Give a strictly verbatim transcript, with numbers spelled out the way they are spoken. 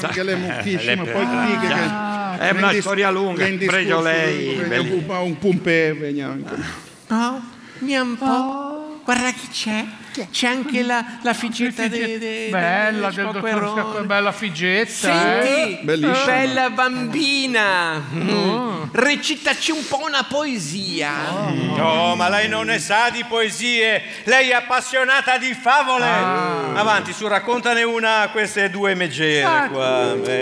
anche lei mucchissima, Le- poi qui che... Ah, è una Vendi- storia lunga, vendi pregio scuso, lei, vendi belli- un, un pumpè, veniamo. No, vediamo un po'. Guarda chi c'è. C'è anche la, la figgetta de, de, Bella, de- del dottor Squacquerone. Squacquerone, bella figgetta. Senti, eh? Bellissima. bella bambina. Mm. Recitaci un po' una poesia. No, ma lei non ne sa di poesie. Lei è appassionata di favole. Avanti, su, raccontane una a queste due megere qua. Eh.